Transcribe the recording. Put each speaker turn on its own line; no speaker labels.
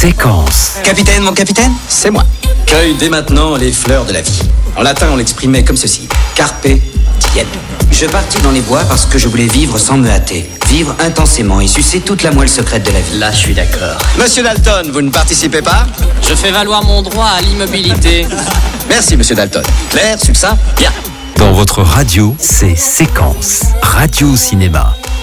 Séquence.
Capitaine, mon capitaine, c'est moi. Cueille dès maintenant les fleurs de la vie. En latin, on l'exprimait comme ceci. Carpe diem. Je partis dans les bois parce que je voulais vivre sans me hâter. Vivre intensément et sucer toute la moelle secrète de la vie.
Là, je suis d'accord.
Monsieur Dalton, vous ne participez pas?
Je fais valoir mon droit à l'immobilité.
Merci, monsieur Dalton. Clair, succinct, bien.
Dans votre radio, c'est Séquence. Radio Cinéma.